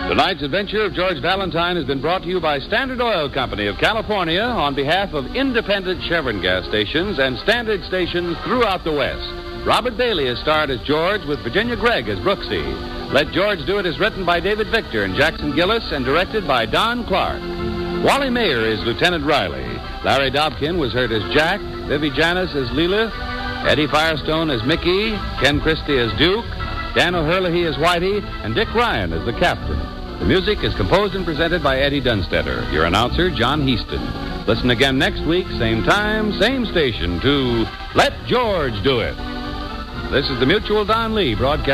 Tonight's adventure of George Valentine has been brought to you by Standard Oil Company of California on behalf of independent Chevron gas stations and Standard stations throughout the West. Robert Bailey is starred as George with Virginia Gregg as Brooksy. Let George Do It is written by David Victor and Jackson Gillis and directed by Don Clark. Wally Mayer is Lieutenant Riley. Larry Dobkin was heard as Jack, Vivi Janis as Leela, Eddie Firestone as Mickey, Ken Christie as Duke, Dan O'Herlihy as Whitey, and Dick Ryan as the captain. The music is composed and presented by Eddie Dunstetter. Your announcer, John Heaston. Listen again next week, same time, same station, to Let George Do It. This is the Mutual Don Lee broadcast.